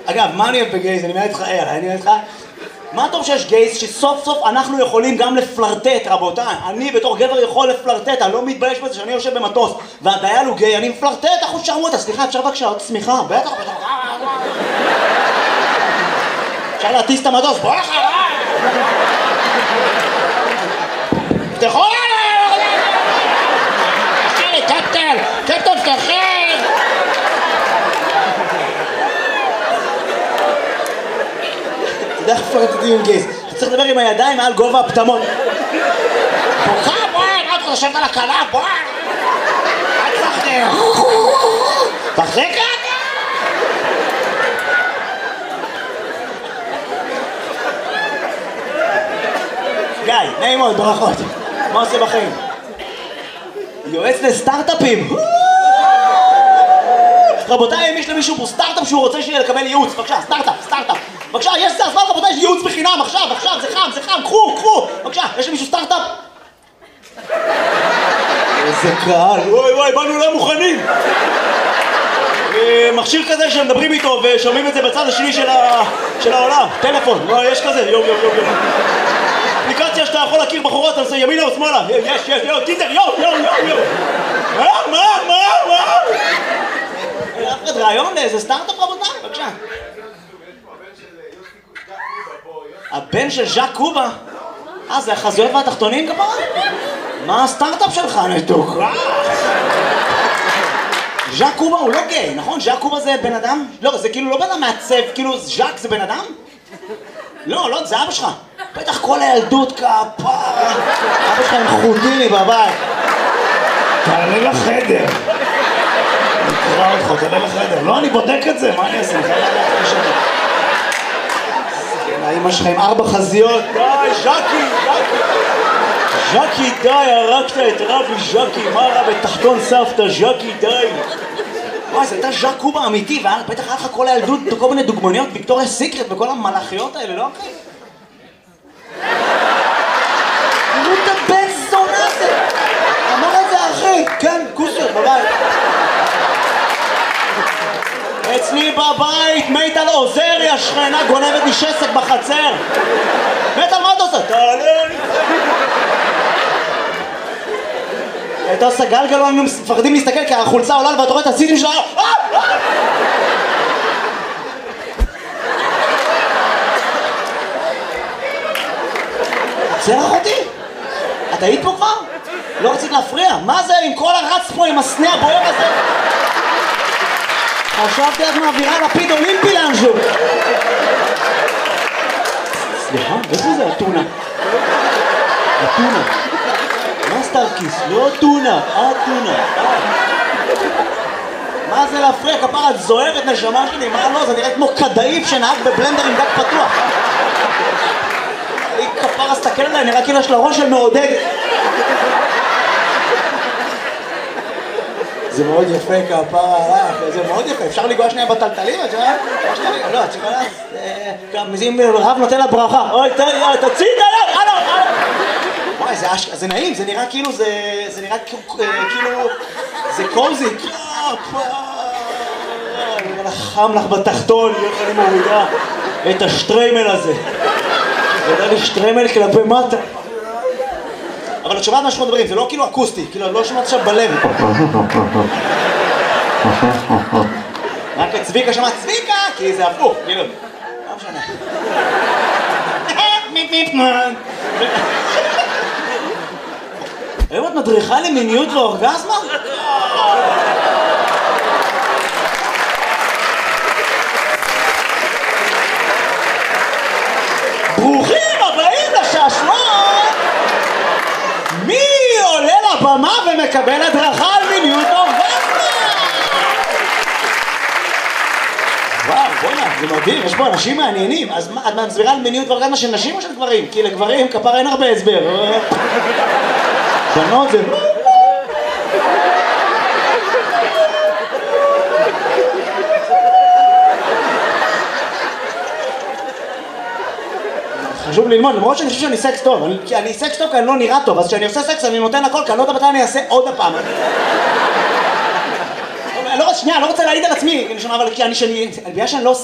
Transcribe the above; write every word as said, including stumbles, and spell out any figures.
אגב, מה אני אוהב בגייז? אני מעט איתך, אני מעט איתך. מה טוב שיש גייז שסוף סוף אנחנו יכולים גם לפלרטט, רבותיי. אני בתור גבר יכול לפלרטט, אני לא מתבייש בזה שאני יושב במטוס והדייל הוא גיי, אני מפלרטט, אחוז שרמוטה. סליחה, אפשר בבקשה עוד צמיחה? בטח, בטח. אפשר להטיס את המטוס, בוא אחריי! תפתחו עליי! קפטן! קפטן, פתחי! אתה יודע איך פלרטטים עם גייז? אתה צריך לדבר עם הידיים מעל גובה הפטמות. בוכה, בואי! מה אתה חושבת על הקלה? בואי! אל תחזיר! תחזיק לך! גיא, נעים מאוד, ברכות. מה עושה בחיים? יועץ לסטארט-אפים. רבותיי, אם יש למישהו פה סטארט-אפ שהוא רוצה שלי לקבל ייעוץ, בבקשה, סטארט-אפ, סטארט-אפ. בבקשה, יש סטארט-אפ, רבותיי, יש ייעוץ בחינם, עכשיו, עכשיו, זה חם, זה חם, קחו, קחו. בבקשה, יש למישהו סטארט-אפ? איזה קהל, וואי וואי, באנו לא מוכנים. מכשיר כזה שמדברים איתו ושומעים את זה בצד השני של העולם. טלפון, יש כזה, יום, יום, יום, יום. אפליקציה שאתה יכול להכיר בחורות, אתה עושה ימינה או שמאלה. יש, יש, יו, טינדר, יו, יו, יו, יו. מה, מה, מה, מה? אף אחד רעיון לאיזה סטארט-אפ, רבותיי? בבקשה. הבן של ז'אק קובה? אה, זה החזויות והתחתונים כפרה? מה הסטארט-אפ שלך, נתוק? ז'אק קובה הוא לא גיי, נכון? ז'אק קובה זה בן אדם? לא, זה כאילו לא בן אדם מעצב, כאילו ז'אק זה בן אדם? לא, לא, זה אבא שלך. בטח כל הילדות כפרה. אבא שלך עם חוטיני בבית. תעלה לחדר. נקרא אותך, תעלה לחדר. לא, אני בודק את זה, מה אני אעשה? האמא שלך עם ארבע חזיות. די, ז'קי, ז'קי. ז'קי, די, הרגת את רבי ז'קי. מה רע בתחתון סבתא, ז'קי, די. וואי, זה הייתה ז'אק קובה אמיתי, ובטח היה לך כל הילדות, כל מיני דוגמניות, ויקטוריה סיקרט וכל המלאכיות האלה, לא אחי? תראו את הבן זונה הזה! אמר את זה אחי, כן, כוסר, בבית. אצלי בבית, מיטל עוזרי, השכנה גונבת לי שסק בחצר. מיטל, מה אתה עושה? תעלה לי. הייתה עושה גלגלון, היינו מפחדים להסתכל כי החולצה עולה ואתה רואה את הסיטים שלה. עוצר אחותי? את היית פה כבר? לא רצית להפריע? מה זה עם כל הרץ פה עם הסנה הבוער הזה? חשבתי את מעבירה לפיד אולימפי לאנשהו. סליחה, איפה זה אתונה? אתונה. מה סטארקיס? לא טונה, אתונה. מה זה להפריע? כפרה, את זוהרת נשמה שלי, מה לא? זה נראה כמו כדאיף שנהג בבלנדר עם דק פתוח. היא כפרה, סתכל עליה, נראה כאילו יש לה ראש של מעודד. זה מאוד יפה כפרה, זה מאוד יפה, אפשר לגוע שנייה בטלטלים, את יודעת? לא, את צריכה לה... אם רב נותן לה ברכה, אוי, תוציא את היד, הלו, הלו. וואי, זה נעים, זה נראה כאילו, זה נראה כאילו, זה קוזי. חם לך בתחתון, איך אני מורידה את השטריימל הזה. זה לי שטריימל כלפי מטה. אבל את שומעת מה שאנחנו מדברים, זה לא כאילו אקוסטי, כאילו לא שומעת עכשיו בלב. רק את צביקה שמעת צביקה, כי זה הפוך, כאילו. לא משנה. מיפ מיפ מן. היום את מדריכה למיניות ואורגזמה? ברוכים הבאים לשעשועון! מי עולה לבמה ומקבל הדרכה על מיניות ואורגזמה? וואו, בוא'נה, זה מדהים, יש פה אנשים מעניינים. אז את מסבירה על מיניות ואורגזמה של נשים או של גברים? כי לגברים כפרה אין הרבה הסבר. בנות זה... חשוב ללמוד, למרות שאני חושב שאני סקס טוב, כי אני סקס טוב כי אני לא נראה טוב, אז כשאני עושה סקס אני נותן הכל, כי אני לא יודע מתי אני אעשה עוד הפעם. שנייה, אני לא רוצה להעיד על עצמי, אבל כי אני, בגלל שאני לא